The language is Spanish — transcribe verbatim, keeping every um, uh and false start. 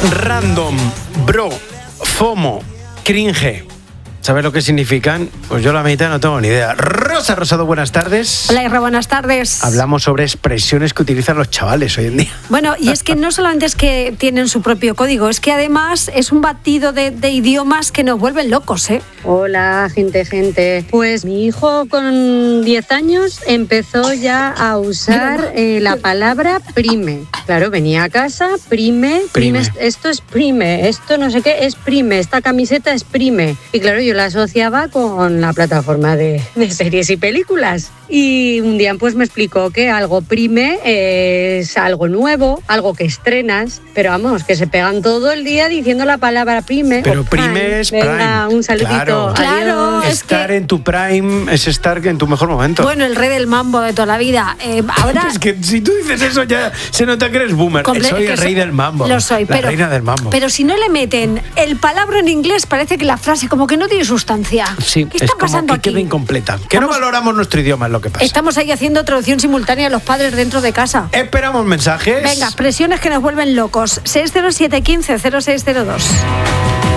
Random, bro, FOMO, cringe. ¿Sabes lo que significan? Pues yo la mitad no tengo ni idea. Rosa Rosado, buenas tardes. Hola, Irra, buenas tardes. Hablamos sobre expresiones que utilizan los chavales hoy en día. Bueno, y es que no solamente es que tienen su propio código, es que además es un batido de, de idiomas que nos vuelven locos, ¿eh? Hola, gente, gente. Pues mi hijo con diez años empezó ya a usar eh, la palabra prime. Claro, venía a casa, prime, prime, prime, esto es prime, esto no sé qué es prime, esta camiseta es prime. Y claro, yo la asociaba con la plataforma de, de series y películas. Y un día pues me explicó que algo prime es algo nuevo, algo que estrenas, pero vamos, que se pegan todo el día diciendo la palabra prime. Pero prime prime es Venga, prime. un saludito. Claro, claro es estar que... en tu prime es estar en tu mejor momento. Bueno, el rey del mambo de toda la vida. Eh, ahora... Es que si tú dices eso ya se nota que eres boomer. Comple- soy el que rey so- del mambo. Lo soy, la pero, reina del mambo. pero si no le meten el palabra en inglés, parece que la frase como que no tiene sustancia. Sí, ¿Qué está es como pasando que aquí? queda incompleta. Que Estamos- no valoramos nuestro idioma, es lo que pasa. Estamos ahí haciendo traducción simultánea a los padres dentro de casa. Esperamos mensajes. Venga, expresiones que nos vuelven locos. seis cero siete uno cinco cero seis cero dos.